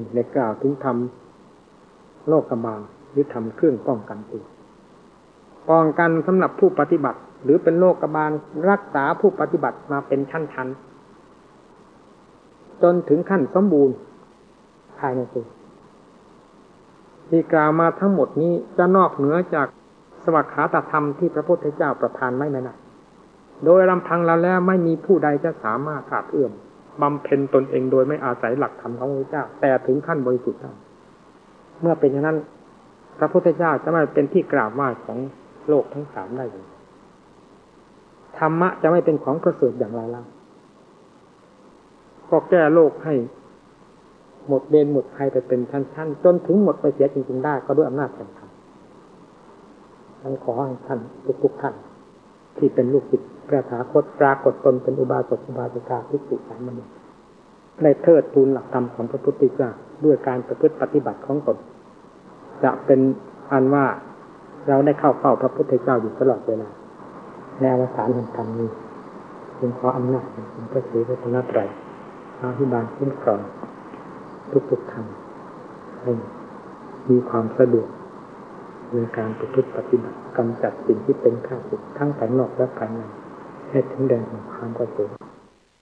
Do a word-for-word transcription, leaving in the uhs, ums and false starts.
ในกล่าวถึงทำโลกบาลหรือทำเครื่องป้องกันตัวป้องกันสำหรับผู้ปฏิบัติหรือเป็นโลกบาลรักษาผู้ปฏิบัติมาเป็นชั้นๆจนถึงขั้นสมบูรณ์ภายในตัวที่กล่าวมาทั้งหมดนี้จะนอกเหนือจากสวัสดิธรรมที่พระพุทธเจ้าประทานไว้ในนั้นโดยลำพังเราแล้วไม่มีผู้ใดจะสามารถขาดเอื้อมบำเพ็ญตนเองโดยไม่อาศัยหลักธรรมของพระพุทธเจ้าแต่ถึงขั้นบริสุทธิ์ได้เมื่อเป็นอย่างนั้นพระพุทธเจ้าจะไม่เป็นที่กราบไหว้ของโลกทั้งสามได้เลยธรรมะจะไม่เป็นของประเสริฐอย่างไรล่ะก็แก้โลกให้หมดเวรหมดภัยไปเป็นชั้นๆจนถึงหมดไปเสียจริงๆได้ก็ด้วยอำนาจแห่งธรรมฉันขอให้ท่านทุกๆท่านที่เป็นลูกศิษย์พระตถาคตปรากฏตนเป็นอุบาสกอุบาสิกาภิกษุสามเณรได้เทิดทูนหลักธรรมของพระพุทธเจ้าด้วยการประพฤติปฏิบัติของตนจะเป็นอันว่าเราได้เข้าเฝ้าพระพุทธเจ้าอยู่ตลอดเวลาในอวสานแห่งธรรมนี้จึงขออำนาจแห่งพระศรีรัตนตรัยอภิบาลคุ้มครองทุกๆท่านให้มีความสะดวกในการประพฤติปฏิบัติกำจัดสิ่งที่เป็นข้าศึกทั้งภายนอกและภายในให้ถึงแดนแห่งความประเสริฐ